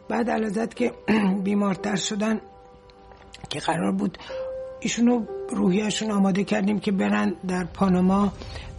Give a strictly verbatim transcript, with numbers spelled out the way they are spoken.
بعد علازت که بیمارتر شدن که قرار بود ایشونو روحیشون آماده کردیم که برن در پاناما